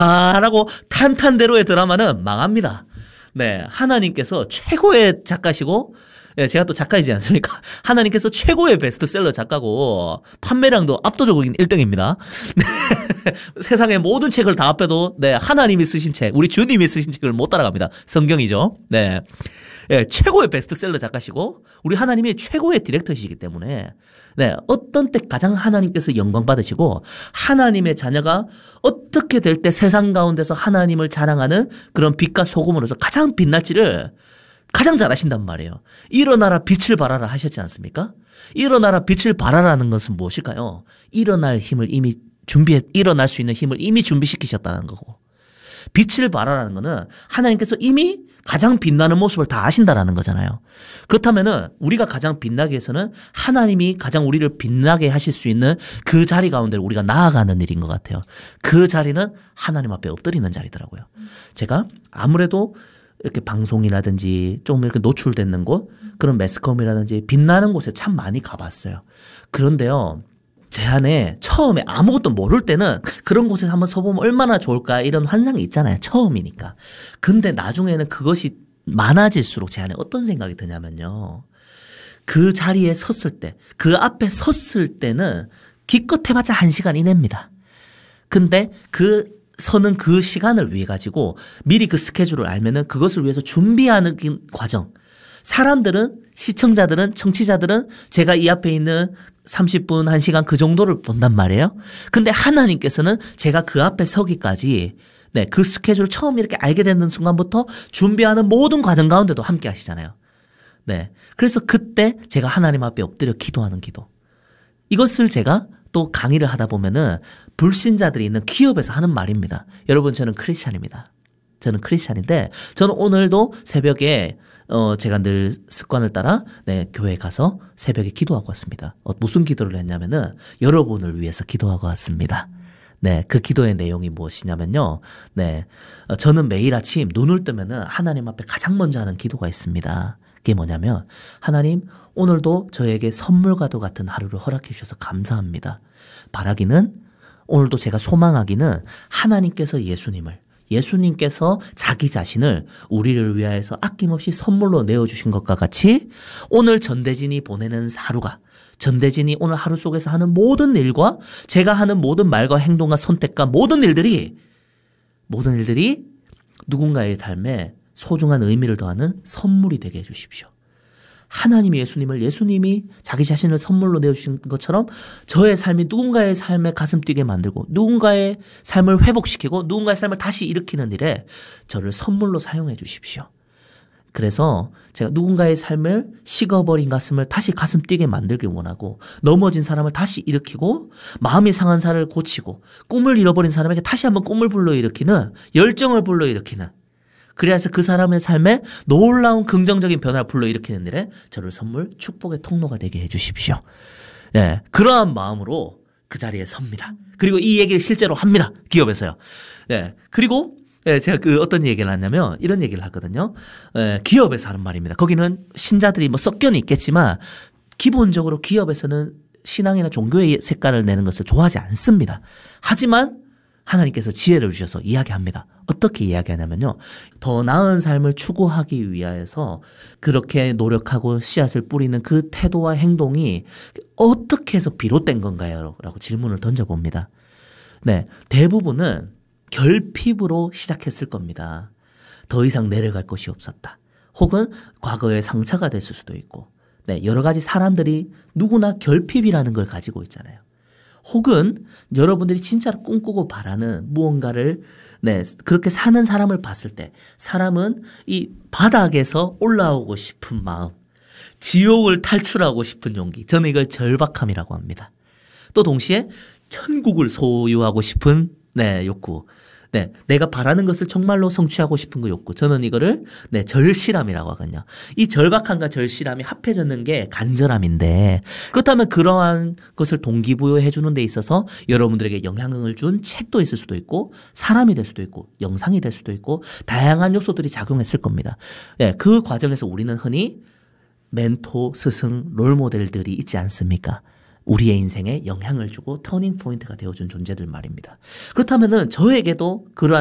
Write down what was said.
라고 탄탄대로의 드라마는 망합니다. 네, 하나님께서 최고의 작가시고, 네, 제가 또 작가이지 않습니까? 하나님께서 최고의 베스트셀러 작가고 판매량도 압도적으로 1등입니다. 세상의 모든 책을 다 합해도 네, 하나님이 쓰신 책, 우리 주님이 쓰신 책을 못 따라갑니다. 성경이죠. 네. 네, 최고의 베스트셀러 작가시고 우리 하나님이 최고의 디렉터시기 때문에 네, 어떤 때 가장 하나님께서 영광 받으시고 하나님의 자녀가 어떻게 될 때 세상 가운데서 하나님을 자랑하는 그런 빛과 소금으로서 가장 빛날지를 가장 잘하신단 말이에요. 일어나라 빛을 발하라 하셨지 않습니까? 일어나라 빛을 발하라는 것은 무엇일까요? 일어날 수 있는 힘을 이미 준비시키셨다는 거고. 빛을 발하라는 거는 하나님께서 이미 가장 빛나는 모습을 다 아신다라는 거잖아요. 그렇다면은 우리가 가장 빛나기 위해서는 하나님이 가장 우리를 빛나게 하실 수 있는 그 자리 가운데 우리가 나아가는 일인 것 같아요. 그 자리는 하나님 앞에 엎드리는 자리더라고요. 제가 아무래도 이렇게 방송이라든지 좀 이렇게 노출되는 곳, 그런 매스컴이라든지 빛나는 곳에 참 많이 가봤어요. 그런데요, 제 안에 처음에 아무것도 모를 때는 그런 곳에서 한번 서보면 얼마나 좋을까 이런 환상이 있잖아요. 처음이니까. 근데 나중에는 그것이 많아질수록 제 안에 어떤 생각이 드냐면요. 그 자리에 섰을 때, 그 앞에 섰을 때는 기껏 해봤자 1시간 이내입니다. 근데 서는 그 시간을 위해 가지고 미리 그 스케줄을 알면은 그것을 위해서 준비하는 과정. 사람들은, 시청자들은, 청취자들은 제가 이 앞에 있는 30분, 1시간 그 정도를 본단 말이에요. 근데 하나님께서는 제가 그 앞에 서기까지 네, 그 스케줄을 처음 이렇게 알게 되는 순간부터 준비하는 모든 과정 가운데도 함께 하시잖아요. 네. 그래서 그때 제가 하나님 앞에 엎드려 기도하는 기도. 이것을 제가 또 강의를 하다 보면은 불신자들이 있는 기업에서 하는 말입니다. 여러분, 저는 크리스찬입니다. 저는 크리스찬인데 저는 오늘도 새벽에 제가 늘 습관을 따라 네, 교회에 가서 새벽에 기도하고 왔습니다. 무슨 기도를 했냐면은 여러분을 위해서 기도하고 왔습니다. 네, 그 기도의 내용이 무엇이냐면요. 네, 저는 매일 아침 눈을 뜨면은 하나님 앞에 가장 먼저 하는 기도가 있습니다. 그게 뭐냐면 하나님, 오늘도 저에게 선물과도 같은 하루를 허락해 주셔서 감사합니다. 바라기는 오늘도 제가 소망하기는 하나님께서 예수님께서 자기 자신을 우리를 위하여서 아낌없이 선물로 내어주신 것과 같이 오늘 전대진이 보내는 하루가 전대진이 오늘 하루 속에서 하는 모든 일과 제가 하는 모든 말과 행동과 선택과 모든 일들이 누군가의 삶에 소중한 의미를 더하는 선물이 되게 해주십시오. 하나님이 예수님이 자기 자신을 선물로 내어주신 것처럼 저의 삶이 누군가의 삶에 가슴 뛰게 만들고 누군가의 삶을 회복시키고 누군가의 삶을 다시 일으키는 일에 저를 선물로 사용해 주십시오. 그래서 제가 누군가의 삶을 식어버린 가슴을 다시 가슴 뛰게 만들길 원하고 넘어진 사람을 다시 일으키고 마음이 상한 사람을 고치고 꿈을 잃어버린 사람에게 다시 한번 꿈을 불러일으키는 열정을 불러일으키는 그래서 그 사람의 삶에 놀라운 긍정적인 변화를 불러일으키는 일에 저를 축복의 통로가 되게 해 주십시오. 예, 그러한 마음으로 그 자리에 섭니다. 그리고 이 얘기를 실제로 합니다. 기업에서요. 예, 그리고 제가 어떤 얘기를 하냐면 이런 얘기를 하거든요. 기업에서 하는 말입니다. 거기는 신자들이 섞여는 있겠지만 기본적으로 기업에서는 신앙이나 종교의 색깔을 내는 것을 좋아하지 않습니다. 하지만 하나님께서 지혜를 주셔서 이야기합니다. 어떻게 이야기하냐면요. 더 나은 삶을 추구하기 위해서 그렇게 노력하고 씨앗을 뿌리는 그 태도와 행동이 어떻게 해서 비롯된 건가요? 라고 질문을 던져봅니다. 네, 대부분은 결핍으로 시작했을 겁니다. 더 이상 내려갈 곳이 없었다. 혹은 과거의 상처가 됐을 수도 있고 네, 여러 가지 사람들이 누구나 결핍이라는 걸 가지고 있잖아요. 혹은 여러분들이 진짜로 꿈꾸고 바라는 무언가를 네, 그렇게 사는 사람을 봤을 때 사람은 이 바닥에서 올라오고 싶은 마음, 지옥을 탈출하고 싶은 용기, 저는 이걸 절박함이라고 합니다. 또 동시에 천국을 소유하고 싶은 네, 욕구, 네, 내가 바라는 것을 정말로 성취하고 싶은 그 욕구. 저는 이거를 네, 절실함이라고 하거든요. 이 절박함과 절실함이 합해졌는 게 간절함인데 그렇다면 그러한 것을 동기부여해 주는 데 있어서 여러분들에게 영향을 준 책도 있을 수도 있고 사람이 될 수도 있고 영상이 될 수도 있고 다양한 요소들이 작용했을 겁니다. 네, 그 과정에서 우리는 흔히 멘토, 스승, 롤모델들이 있지 않습니까? 우리의 인생에 영향을 주고 터닝 포인트가 되어준 존재들 말입니다. 그렇다면은 저에게도 그러한